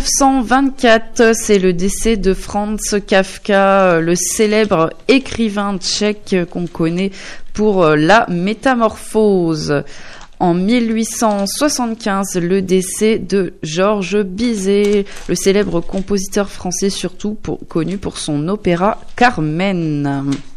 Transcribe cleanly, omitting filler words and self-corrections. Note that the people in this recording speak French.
1924, c'est le décès de Franz Kafka, le célèbre écrivain tchèque qu'on connaît pour La Métamorphose. En 1875, le décès de Georges Bizet, le célèbre compositeur français surtout connu pour son opéra Carmen.